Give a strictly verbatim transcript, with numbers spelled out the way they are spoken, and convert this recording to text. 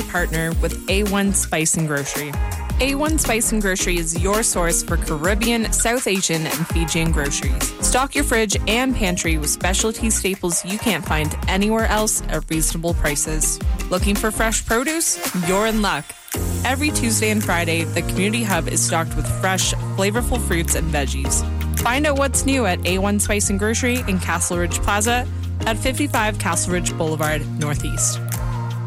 partner with A one Spice and Grocery. A one Spice and Grocery is your source for Caribbean, South Asian, and Fijian groceries. Stock your fridge and pantry with specialty staples you can't find anywhere else at reasonable prices. Looking for fresh produce? You're in luck. Every Tuesday and Friday, the Community Hub is stocked with fresh, flavorful fruits and veggies. Find out what's new at A one Spice and Grocery in Castle Ridge Plaza at fifty-five Castle Ridge Boulevard, Northeast.